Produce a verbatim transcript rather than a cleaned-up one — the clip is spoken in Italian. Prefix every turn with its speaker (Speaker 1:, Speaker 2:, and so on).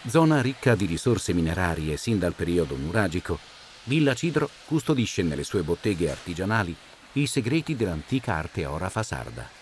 Speaker 1: Zona ricca di risorse minerarie sin dal periodo nuragico, Villa Cidro custodisce nelle sue botteghe artigianali i segreti dell'antica arte ora sarda.